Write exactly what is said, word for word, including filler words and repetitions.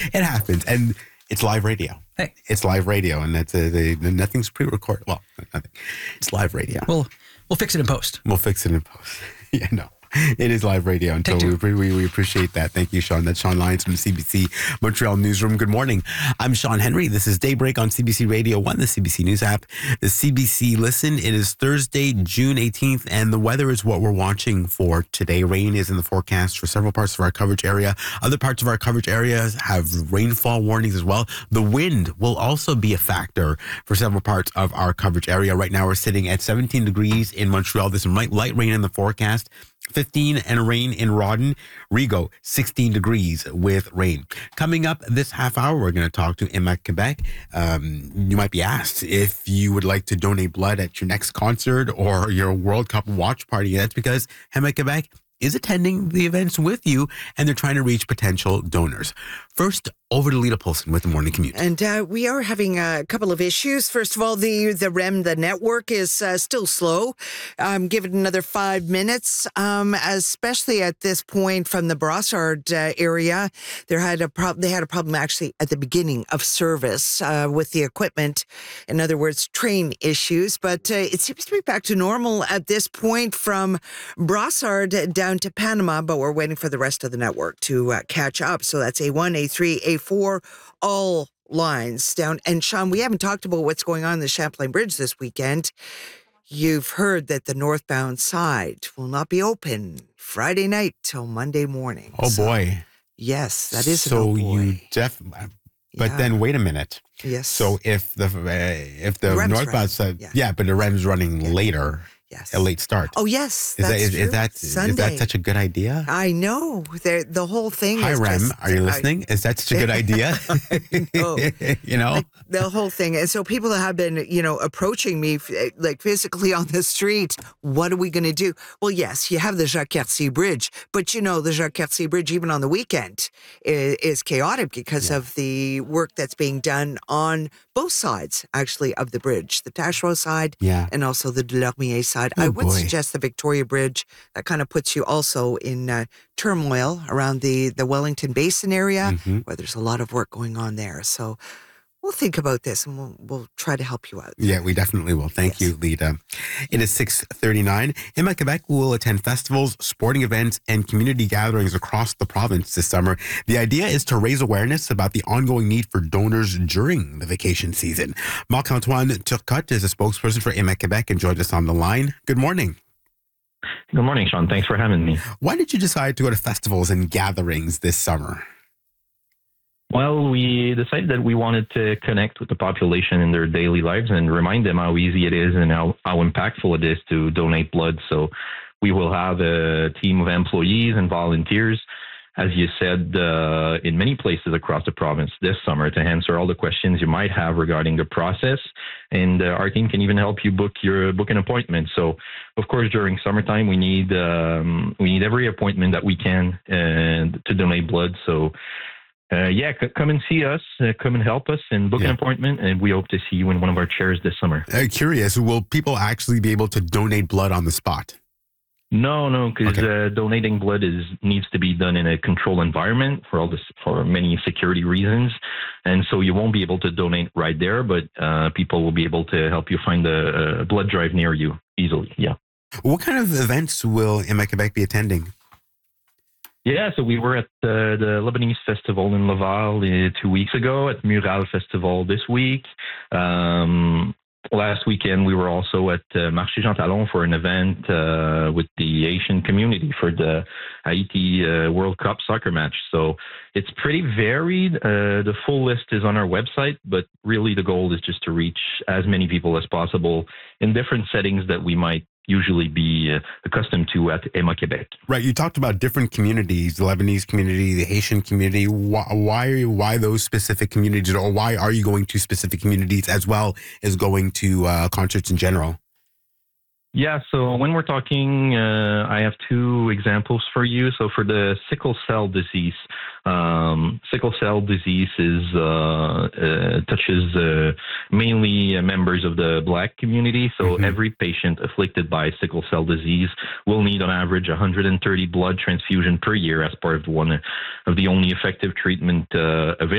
It happens. And it's live radio. Hey. It's live radio, and that's a, they, nothing's pre-recorded. Well, nothing. It's live radio. We'll, we'll fix it in post. We'll fix it in post. Yeah, no. It is live radio, and so we, we, we appreciate that. Thank you, Sean. That's Sean Lyons from the C B C Montreal Newsroom. Good morning. I'm Sean Henry. This is Daybreak on C B C Radio one, the C B C News app, the C B C Listen. It is Thursday, June eighteenth, and the weather is what we're watching for today. Rain is in the forecast for several parts of our coverage area. Other parts of our coverage areas have rainfall warnings as well. The wind will also be a factor for several parts of our coverage area. Right now, we're sitting at seventeen degrees in Montreal. There's some light, light rain in the forecast. fifteen and rain in Rawdon. Rigaud, sixteen degrees with rain. Coming up this half hour, we're going to talk to Emak Quebec. Um, you might be asked if you would like to donate blood at your next concert or your World Cup watch party. That's because Emak Quebec is attending the events with you, and they're trying to reach potential donors. First, over to Lita Polson with the Morning Commute. And uh, we are having a couple of issues. First of all, the, the R E M, the network, is uh, still slow. Um, give it another five minutes, um, especially at this point from the Brossard uh, area. There had a prob- They had a problem actually at the beginning of service uh, with the equipment. In other words, train issues. But uh, it seems to be back to normal at this point from Brossard down to Panama, but we're waiting for the rest of the network to uh, catch up. So that's A one, A three, A four, all lines down. And Sean, we haven't talked about what's going on in the Champlain Bridge this weekend. You've heard that the northbound side will not be open Friday night till Monday morning. Oh, so, boy. Yes, that is so an oh boy. you def. But yeah. then wait a minute. Yes. So if the uh, if the, the northbound running. side, yeah. yeah, but the R E M's running yeah. later. Yes. A late start. Oh, yes. Is That's that is, true. is that Sunday. is that such a good idea? I know. They're, the whole thing Hi, is R E M. just, Are you listening? I, is that such a good idea? No. You know? Like, the whole thing. And so people have been, you know, approaching me like physically on the street. What are we going to do? Well, yes, you have the Jacques-Cartier Bridge, but you know, the Jacques-Cartier Bridge, even on the weekend, is, is chaotic because yeah. of the work that's being done on both sides, actually, of the bridge, the Taschereau side yeah. and also the Delormier side. Oh, I would boy. suggest the Victoria Bridge. That kind of puts you also in uh, turmoil around the, the Wellington Basin area, mm-hmm. where there's a lot of work going on there. So we'll think about this and we'll, we'll try to help you out. Yeah, we definitely will. Thank yes. you, Lita. It is six thirty-nine. Emak Quebec will attend festivals, sporting events, and community gatherings across the province this summer. The idea is to raise awareness about the ongoing need for donors during the vacation season. Marc-Antoine Turcotte is a spokesperson for Emak Quebec and joins us on the line. Good morning. Good morning, Sean. Thanks for having me. Why did you decide to go to festivals and gatherings this summer? Well, we decided that we wanted to connect with the population in their daily lives and remind them how easy it is and how, how impactful it is to donate blood. So we will have a team of employees and volunteers, as you said, uh, in many places across the province this summer to answer all the questions you might have regarding the process. And uh, our team can even help you book your book an appointment. So, of course, during summertime, we need um, we need every appointment that we can uh, to donate blood. So, uh, yeah, c- come and see us, uh, come and help us, and book yeah. an appointment. And we hope to see you in one of our chairs this summer. Uh, curious, will people actually be able to donate blood on the spot? No, no, because okay. uh, donating blood is needs to be done in a controlled environment for all this for many security reasons, and so you won't be able to donate right there. But uh, people will be able to help you find a, a blood drive near you easily. Yeah. What kind of events will Emak Quebec be attending? Yeah, so we were at uh, the Lebanese Festival in Laval uh, two weeks ago, at Mural Festival this week. Um, Last weekend, we were also at uh, Marché Jean Talon for an event uh, with the Asian community for the Haiti uh, World Cup soccer match. So it's pretty varied. Uh, the full list is on our website, but really the goal is just to reach as many people as possible in different settings that we might usually be uh, accustomed to at Emak Quebec. Right. You talked about different communities, the Lebanese community, the Haitian community. Why, why, why those specific communities, or why are you going to specific communities as well as going to uh, concerts in general? Yeah, so when we're talking, uh, I have two examples for you. So for the sickle cell disease, um, sickle cell disease is uh, uh, touches uh, mainly uh, members of the Black community. So mm-hmm. every patient afflicted by sickle cell disease will need on average one hundred thirty blood transfusion per year as part of one of the only effective treatment uh, available.